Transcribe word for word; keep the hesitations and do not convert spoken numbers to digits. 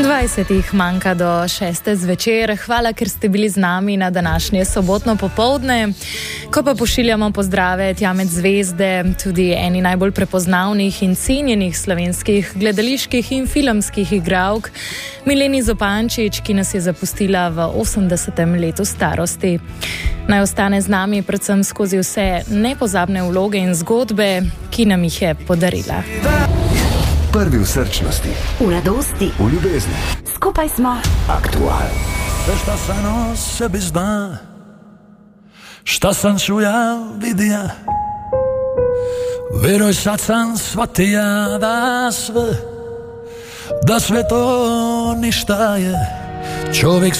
dvajset jih manjka do šeste zvečer. Hvala, ker ste bili z nami na današnje sobotno popoldne. Ko pa pošiljamo pozdrave tja med zvezde, tudi eni najbolj prepoznavnih in cenjenih slovenskih gledaliških in filmskih igralk, Mileni Zupančič, ki nas je zapustila v osemdesetem letu starosti. Naj ostane z nami predvsem skozi vse nepozabne vloge in zgodbe, ki nam jih je podarila. Prvi v srčnosti, v radosti, v ljubezni. Skupaj smo Aktual. Sve šta sam o sebi zna, šta sam čuja, vidija, veroj sad sam shvatija da sve, da sve to ništa je. Čovjek